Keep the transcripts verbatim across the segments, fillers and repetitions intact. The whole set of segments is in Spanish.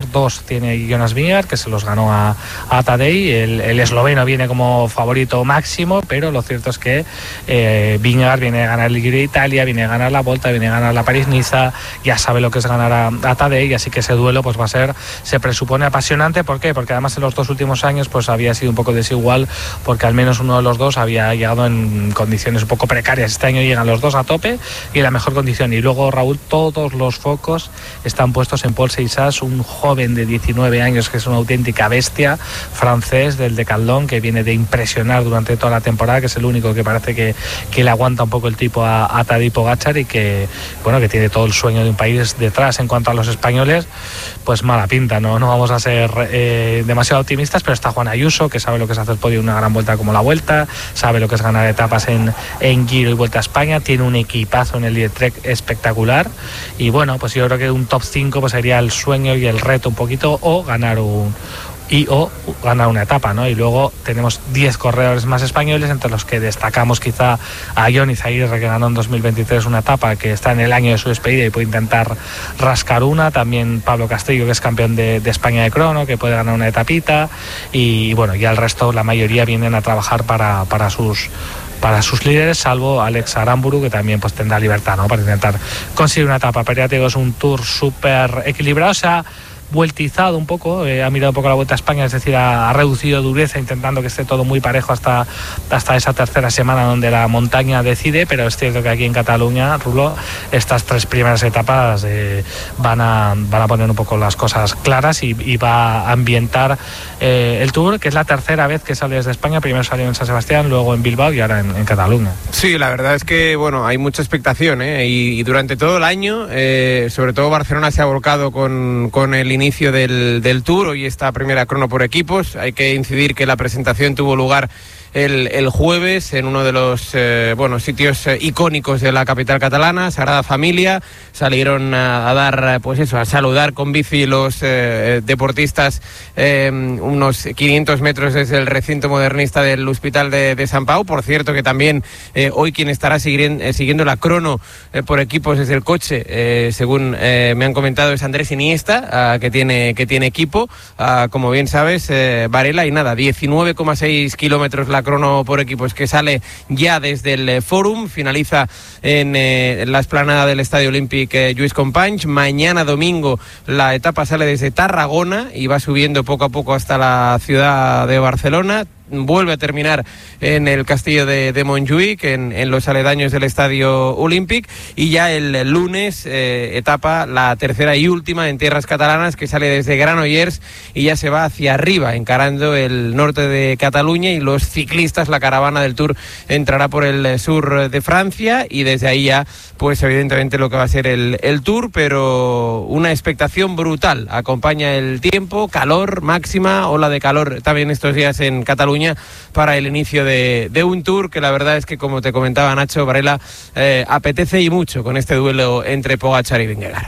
dos tiene Jonas Vingegaard, que se los ganó a, a Tadej. El, el esloveno viene como favorito máximo, pero lo cierto es que eh, Vingegaard viene a ganar el Giro de Italia, viene a ganar la Volta, viene a ganar la París-Niza, ya sabe lo que es ganar a, a Tadej, así que ese duelo pues va a ser, se presupone apasionante. ¿Por qué? Porque además en los dos últimos años pues había sido un poco desigual, porque al menos uno de los dos había llegado en condiciones un poco precarias. Este año llegan los dos a tope y en la mejor condición. Y luego, Raúl, todos los focos están puestos en Paul Seixas, un joven de diecinueve años que es una auténtica bestia, francés del Decathlon, que viene de impresionar durante toda la temporada, que es el único que parece que, que le aguanta un poco el tipo a, a Tadej Pogačar, y que, bueno, que tiene todo el sueño de un país detrás. En cuanto a los españoles, pues mala pinta, no, no vamos a ser eh, demasiado optimistas, pero está Juan Ayuso, que sabe lo que es hacer podio en una gran vuelta como la Vuelta, sabe lo que es ganar etapas en, en Giro y Vuelta a España, tiene un equipazo en el Lidetrek espectacular, y bueno, pues yo creo que un top cinco pues sería el sueño y el reto un poquito, o ganar un y o ganar una etapa, ¿no? Y luego tenemos diez corredores más españoles, entre los que destacamos quizá a Jon Izagirre, que ganó en dos mil veintitrés una etapa, que está en el año de su despedida y puede intentar rascar una. También Pablo Castillo, que es campeón de, de España de crono, que puede ganar una etapita. Y bueno, ya el resto, la mayoría vienen a trabajar para, para sus para sus líderes, salvo Alex Aramburu, que también pues tendrá libertad, ¿no?, para intentar conseguir una etapa. Pero ya te digo, es un Tour súper equilibrado. O sea, vueltizado un poco, eh, ha mirado un poco la Vuelta a España, es decir, ha, ha reducido dureza, intentando que esté todo muy parejo hasta, hasta esa tercera semana donde la montaña decide. Pero es cierto que aquí en Cataluña, Rulo, estas tres primeras etapas eh, van, a, van a poner un poco las cosas claras, y, y va a ambientar eh, el Tour, que es la tercera vez que sale desde España. Primero salió en San Sebastián, luego en Bilbao y ahora en, en Cataluña. Sí, la verdad es que bueno, hay mucha expectación, ¿eh? y, y durante todo el año, eh, sobre todo Barcelona se ha volcado con, con el inicio del, del Tour y esta primera crono por equipos. Hay que incidir que la presentación tuvo lugar el, el jueves en uno de los eh, bueno, sitios eh, icónicos de la capital catalana, Sagrada Familia. Salieron a, a dar, pues eso, a saludar con bici los eh, deportistas eh, unos quinientos metros desde el recinto modernista del Hospital de, de Sant Pau. Por cierto que también eh, hoy quien estará siguiendo, eh, siguiendo la crono eh, por equipos desde el coche, eh, según eh, me han comentado, es Andrés Iniesta, uh, que tiene que tiene equipo, uh, como bien sabes, eh, Varela. Y nada, diecinueve coma seis kilómetros la crono por equipos, que sale ya desde el eh, Fórum, finaliza en, eh, en la explanada del Estadio Olímpic eh, Lluís Companys. Mañana domingo la etapa sale desde Tarragona y va subiendo poco a poco hasta la ciudad de Barcelona. Vuelve a terminar en el castillo de, de Montjuïc, en, en los aledaños del Estadio Olímpic, y ya el, el lunes eh, etapa, la tercera y última en tierras catalanas, que sale desde Granollers y ya se va hacia arriba, encarando el norte de Cataluña, y los ciclistas, la caravana del Tour, entrará por el sur de Francia, y desde ahí ya, pues evidentemente lo que va a ser el, el Tour, pero una expectación brutal. Acompaña el tiempo, calor máxima, ola de calor también estos días en Cataluña, para el inicio de, de un Tour que la verdad es que, como te comentaba Nacho Varela, eh, apetece y mucho con este duelo entre Pogačar y Vingegaard.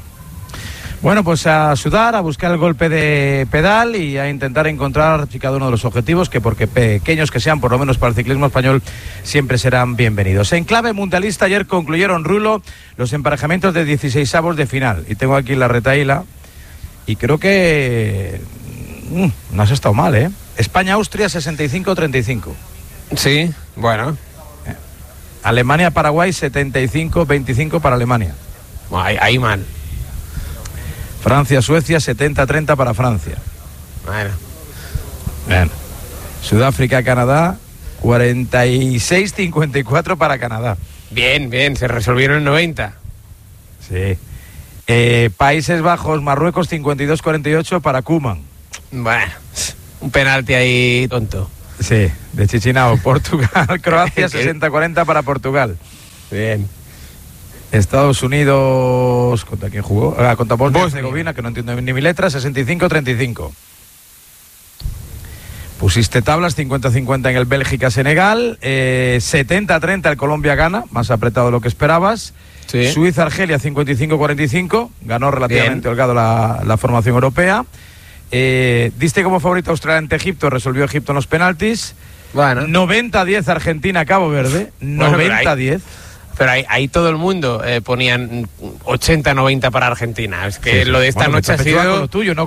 Bueno, pues a sudar, a buscar el golpe de pedal y a intentar encontrar cada uno de los objetivos, que porque pequeños que sean, por lo menos para el ciclismo español, siempre serán bienvenidos. En clave mundialista, ayer concluyeron, Rulo, los emparejamientos de dieciseisavos de final, y tengo aquí la retahíla, y creo que mm, no has estado mal, ¿eh? España-Austria sesenta y cinco treinta y cinco. Sí, bueno. Eh. Alemania-Paraguay setenta y cinco veinticinco para Alemania. Ahí, ahí mal. Francia-Suecia setenta treinta para Francia. Bueno. Bueno. Sudáfrica-Canadá cuarenta y seis cincuenta y cuatro para Canadá. Bien, bien, se resolvieron en noventa. Sí. Eh, Países Bajos-Marruecos cincuenta y dos cuarenta y ocho para Koeman. Bueno, un penalti ahí tonto. Sí, de Chichinao. Portugal-Croacia sesenta cuarenta para Portugal. Bien. Estados Unidos, ¿contra quién jugó? Ah, contra Bosnia y Herzegovina, que no entiendo ni mi letra, sesenta y cinco treinta y cinco. Pusiste tablas, cincuenta cincuenta en el Bélgica-Senegal, eh, setenta treinta el Colombia-Ghana, más apretado de lo que esperabas. Sí. Suiza-Argelia, cincuenta y cinco cuarenta y cinco, ganó relativamente Bien. holgado la, la formación europea. Eh, diste como favorito Australia ante Egipto, resolvió Egipto en los penaltis. Bueno. noventa diez Argentina-Cabo Verde, noventa diez. Pero ahí, ahí todo el mundo eh, ponían ochenta noventa para Argentina. Es que sí, sí. lo de esta bueno, noche ha sido... Con lo tuyo, ¿no?